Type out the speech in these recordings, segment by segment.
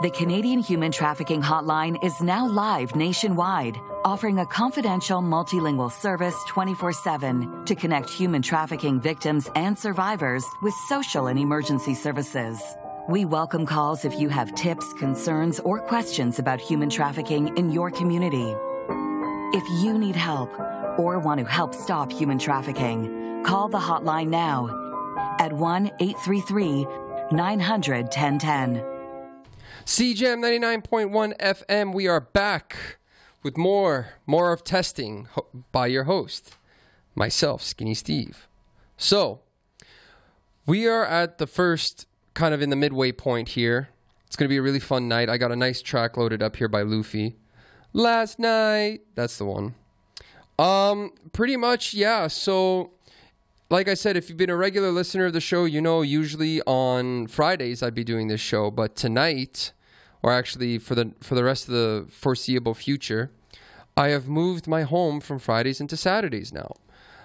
The Canadian Human Trafficking Hotline is now live nationwide, offering a confidential multilingual service 24/7 to connect human trafficking victims and survivors with social and emergency services. We welcome calls if you have tips, concerns, or questions about human trafficking in your community. If you need help or want to help stop human trafficking, call the hotline now at 1-833-900-1010. CJAM 99.1 FM, we are back with more of testing by your host, myself, Skinny Steve. So, we are at the first, kind of in the midway point here. It's going to be a really fun night. I got a nice track loaded up here by Luffy. Last night, that's the one. Pretty much, yeah, so... Like I said, if you've been a regular listener of the show, you know usually on Fridays I'd be doing this show. But tonight, or actually for the rest of the foreseeable future, I have moved my home from Fridays into Saturdays now.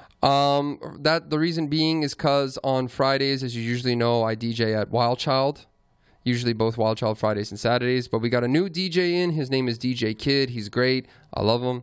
The reason being is because on Fridays, as you usually know, I DJ at Wild Child. Usually both Wild Child Fridays and Saturdays. But we got a new DJ in. His name is DJ Kid. He's great. I love him.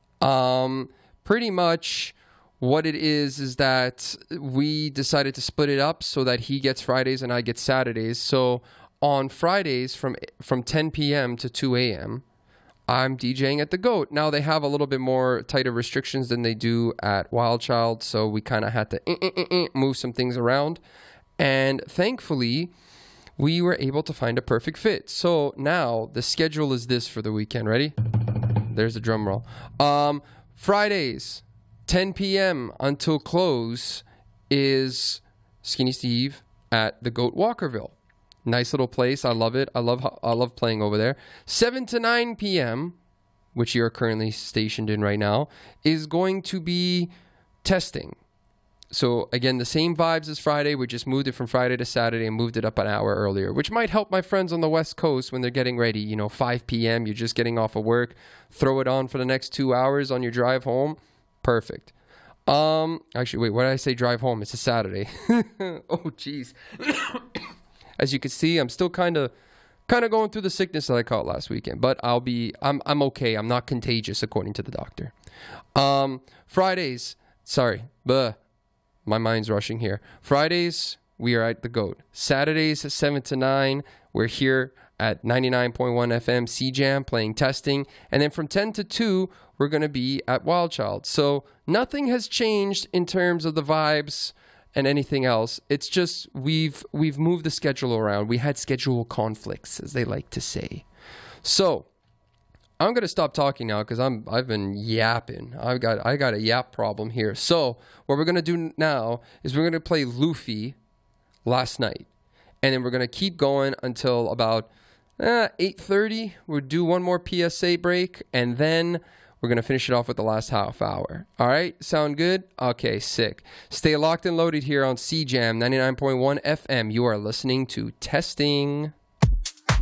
Pretty much... What it is that we decided to split it up so that he gets Fridays and I get Saturdays. So on Fridays from 10 p.m. to 2 a.m., I'm DJing at the GOAT. Now they have a little bit more tighter restrictions than they do at Wild Child, so we kind of had to move some things around. And thankfully, we were able to find a perfect fit. So now the schedule is this for the weekend. Ready? There's a drum roll. Fridays. 10 p.m. until close is Skinny Steve at the GOAT Walkerville. Nice little place. I love it. I love playing over there. 7 to 9 p.m., which you're currently stationed in right now, is going to be testing. So again, the same vibes as Friday. We just moved it from Friday to Saturday and moved it up an hour earlier, which might help my friends on the West Coast when they're getting ready. 5 p.m., you're just getting off of work. Throw it on for the next 2 hours on your drive home. Perfect. Actually, wait, what did I say drive home? It's a Saturday. Oh, jeez. As you can see, I'm still kind of going through the sickness that I caught last weekend, but I'm okay. I'm not contagious, according to the doctor. Fridays, sorry, my mind's rushing here. Fridays, we are at the GOAT. Saturdays, 7 to 9, we're here at 99.1 FM CJAM playing testing. And then from 10 to 2, we're going to be at Wild Child. So nothing has changed in terms of the vibes and anything else. It's just we've moved the schedule around. We had schedule conflicts, as they like to say. So I'm going to stop talking now because I've been yapping. I got a yap problem here. So what we're going to do now is we're going to play Luffy Last Night. And then we're going to keep going until about 8:30. We'll do one more PSA break, and then we're going to finish it off with the last half hour. All right? Sound good? Okay, sick. Stay locked and loaded here on CJAM 99.1 FM. You are listening to Testing.